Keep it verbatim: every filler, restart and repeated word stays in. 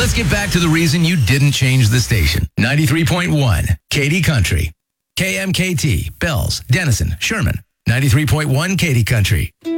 Let's get back to the reason you didn't change the station. ninety-three point one, Katy Country. K M K T, Bells, Denison, Sherman. ninety-three point one, Katy Country.